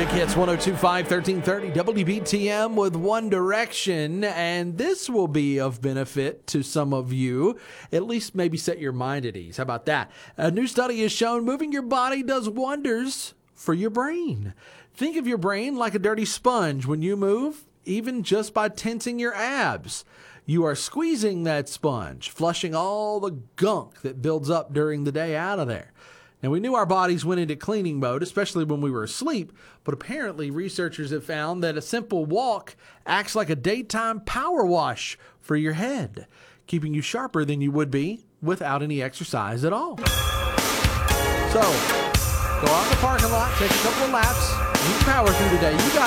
Big Hits 102.5, 1330 WBTM with One Direction. And this will be of benefit to some of you. At least maybe set your mind at ease. How about that? A new study has shown moving your body does wonders for your brain. Think of your brain like a dirty sponge when you move, even just by tensing your abs. You are squeezing that sponge, flushing all the gunk that builds up during the day out of there. Now, we knew our bodies went into cleaning mode, especially when we were asleep, but apparently researchers have found that a simple walk acts like a daytime power wash for your head, keeping you sharper than you would be without any exercise at all. So, go out in the parking lot, take a couple of laps, you power through the day. You got